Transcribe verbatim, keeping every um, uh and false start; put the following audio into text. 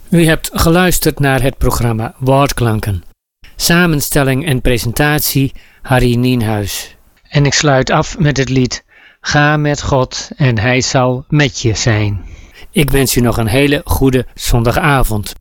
U hebt geluisterd naar het programma Woordklanken. Samenstelling en presentatie Harry Nienhuis. En ik sluit af met het lied Ga met God en Hij zal met je zijn. Ik wens u nog een hele goede zondagavond.